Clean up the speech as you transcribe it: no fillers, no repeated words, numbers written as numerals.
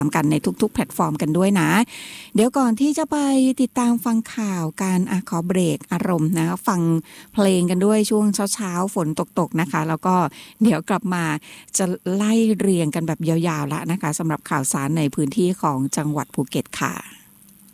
กันในทุกๆแพลตฟอร์มกันด้วยนะเดี๋ยวก่อนที่จะไปติดตามฟังข่าวการขอเบรกอารมณ์นะฟังเพลงกันด้วยช่วงเช้าๆฝนตกๆนะคะแล้วก็เดี๋ยวกลับมาจะไล่เรียงกันแบบยาวๆละนะคะสำหรับข่าวสารในพื้นที่ของจังหวัดภูเก็ตค่ะ